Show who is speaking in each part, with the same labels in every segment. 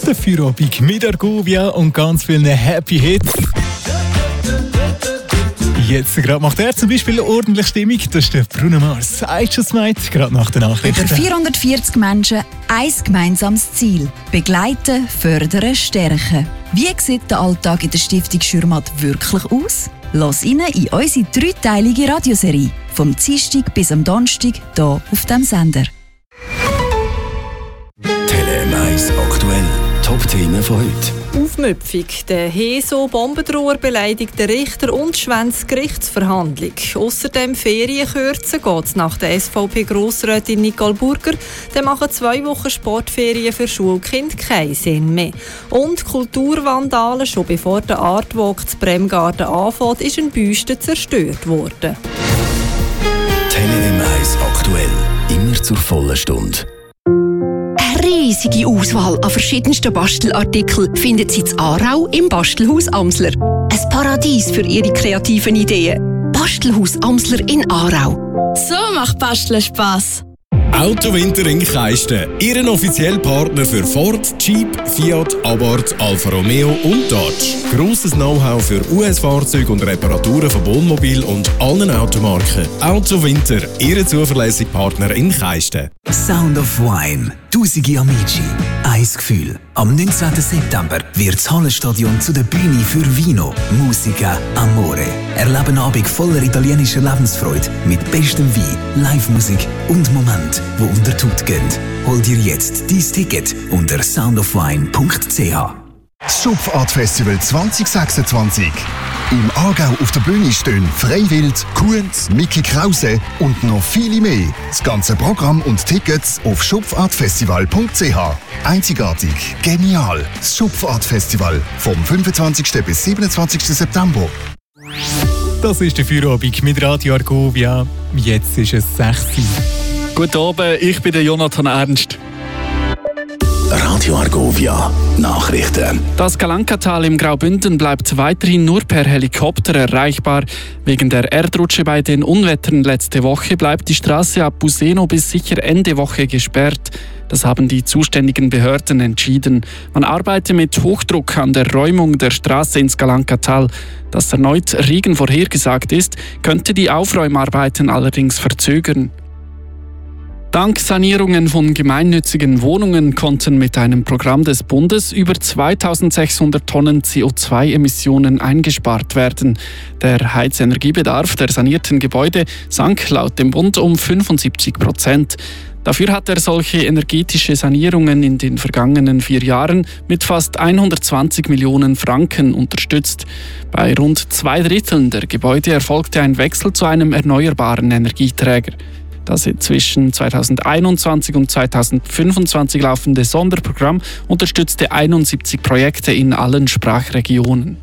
Speaker 1: Der Feierabend mit Argovia und ganz vielen Happy Hits. Jetzt gerade macht er zum Beispiel ordentlich Stimmung. Das ist der Bruno Mars. I Just Might, gerade nach den Nachrichten.
Speaker 2: Über 440 Menschen, ein gemeinsames Ziel. Begleiten, fördern, stärken. Wie sieht der Alltag in der Stiftung Schürmatt wirklich aus? Lass rein in unsere dreiteilige Radioserie. Vom Dienstag bis am Donnerstag hier auf diesem Sender.
Speaker 3: Tele-Mais aktuell. Top-Themen von heute.
Speaker 4: Aufmüpfung, der Heso-Bombendroher beleidigt den Richter und schwänzt Gerichtsverhandlung. Außerdem Ferien kürzen geht nach der SVP-Grossrätin Nicole Burger. Dann machen 2 Wochen Sportferien für Schulkind keinen Sinn mehr. Und Kulturvandalen, schon bevor der Artwalk zu Bremgarten anfängt, ist ein Büste zerstört worden.
Speaker 3: Tele-Mais aktuell. Immer zur vollen Stunde.
Speaker 5: Riesige Auswahl an verschiedensten Bastelartikeln finden Sie in Aarau im Bastelhaus Amsler. Ein Paradies für Ihre kreativen Ideen. Bastelhaus Amsler in Aarau.
Speaker 6: So macht Basteln Spass.
Speaker 7: Autowinter in Keisten. Ihren offiziellen Partner für Ford, Jeep, Fiat, Abarth, Alfa Romeo und Dodge. Grosses Know-how für US-Fahrzeuge und Reparaturen von Wohnmobil und allen Automarken. Autowinter, Ihr zuverlässiger Partner in Keisten.
Speaker 8: Sound of Wine. Tausende Amici. Ein Gefühl. Am 19. September wird das Hallenstadion zu der Bühne für Vino, Musica, Amore. Erleben einen Abend voller italienischer Lebensfreude mit bestem Wein, Live-Musik und Momenten, die unter die Haut gehen. Hol dir jetzt dein Ticket unter soundofwine.ch.
Speaker 9: Das Schupfart Festival 2026. Im Aargau auf der Bühne stehen Freiwild, Kuhns, Mickey Krause und noch viele mehr. Das ganze Programm und Tickets auf schupfartfestival.ch. Einzigartig, genial. Das Schupfart Festival vom 25. bis 27. September.
Speaker 1: Das ist der Feierabend mit Radio Argovia. Jetzt ist es 6 Uhr.
Speaker 10: Guten Abend, ich bin der Jonathan Ernst.
Speaker 3: Radio Argovia Nachrichten.
Speaker 10: Das Galankatal im Graubünden bleibt weiterhin nur per Helikopter erreichbar. Wegen der Erdrutsche bei den Unwettern letzte Woche bleibt die Straße ab Buseno bis sicher Ende Woche gesperrt. Das haben die zuständigen Behörden entschieden. Man arbeite mit Hochdruck an der Räumung der Straße ins Galankatal. Dass erneut Regen vorhergesagt ist, könnte die Aufräumarbeiten allerdings verzögern. Dank Sanierungen von gemeinnützigen Wohnungen konnten mit einem Programm des Bundes über 2600 Tonnen CO2-Emissionen eingespart werden. Der Heizenergiebedarf der sanierten Gebäude sank laut dem Bund um 75%. Dafür hat er solche energetische Sanierungen in den vergangenen 4 Jahren mit fast 120 Millionen Franken unterstützt. Bei rund 2/3 der Gebäude erfolgte ein Wechsel zu einem erneuerbaren Energieträger. Das zwischen 2021 und 2025 laufende Sonderprogramm unterstützte 71 Projekte in allen Sprachregionen.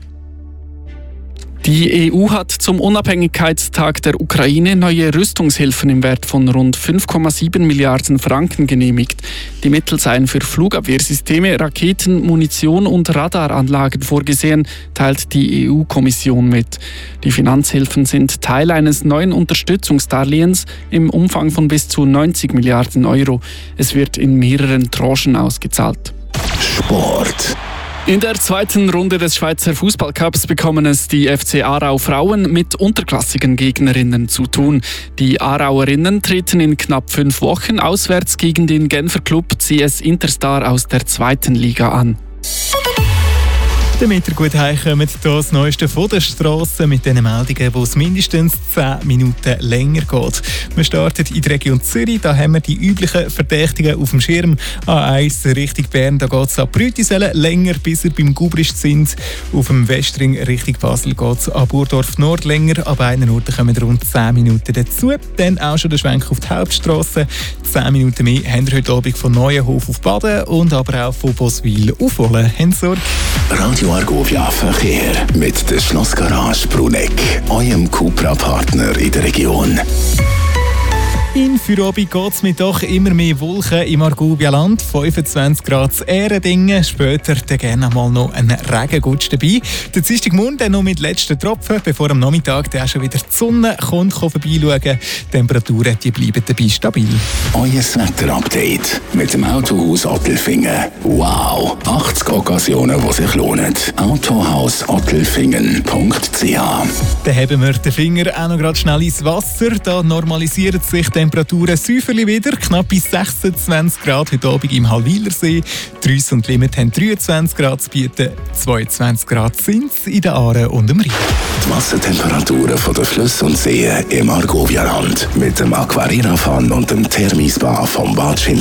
Speaker 10: Die EU hat zum Unabhängigkeitstag der Ukraine neue Rüstungshilfen im Wert von rund 5,7 Milliarden Franken genehmigt. Die Mittel seien für Flugabwehrsysteme, Raketen, Munition und Radaranlagen vorgesehen, teilt die EU-Kommission mit. Die Finanzhilfen sind Teil eines neuen Unterstützungsdarlehens im Umfang von bis zu 90 Milliarden Euro. Es wird in mehreren Tranchen ausgezahlt.
Speaker 3: Sport.
Speaker 10: In der zweiten Runde des Schweizer Fußballcups bekommen es die FC Aarau Frauen mit unterklassigen Gegnerinnen zu tun. Die Aarauerinnen treten in knapp 5 Wochen auswärts gegen den Genfer Club CS Interstar aus der 2. Liga an.
Speaker 1: Damit ihr gut heimkommt, das Neueste von der Strasse mit den Meldungen, wo es mindestens 10 Minuten länger geht. Wir starten in der Region Zürich, da haben wir die üblichen Verdächtigen auf dem Schirm. A1 Richtung Bern, da geht es ab Brütisellen länger, bis ihr beim Gubrist sind. Auf dem Westring Richtung Basel geht es ab Burdorf Nord länger, an beiden Orten kommen rund 10 Minuten dazu. Dann auch schon der Schwenk auf die Hauptstrasse. 10 Minuten mehr haben wir heute Abend von Neuenhof auf Baden und aber auch von Boswil auf Wohlen. Habt Sorge.
Speaker 3: Radio Argovia Verkehr mit der Schlossgarage Bruneck, eurem Cupra-Partner in der Region.
Speaker 1: In Feierabend geht es mit doch immer mehr Wolken im Argovia-Land. 25 Grad zu Ehrendingen. Später dann gerne mal noch ein Regengutsch dabei. Der Dienstagmorgen dann noch mit letzten Tropfen, bevor am Nachmittag dann auch schon wieder die Sonne kommt vorbeischauen. Die Temperaturen die bleiben dabei stabil.
Speaker 3: Euer Wetter-Update mit dem Autohaus Ottelfingen. Wow! 80 Occasionen, die sich lohnen. Autohaus-Ottelfingen.ch.
Speaker 1: Dann haben wir den Finger auch noch gerade schnell ins Wasser. Da normalisieren sich die Temperaturen säuferlich wieder. Knapp bis 26 Grad heute Abend im Hallwilersee. Rüss und Limmat haben 23 Grad zu bieten. 22 Grad sind es in den Aaren und im Rhein.
Speaker 3: Die Wassertemperaturen der Flüsse und Seen im Argovia-Land mit dem Aquarira-Fan und dem Thermispa vom Bad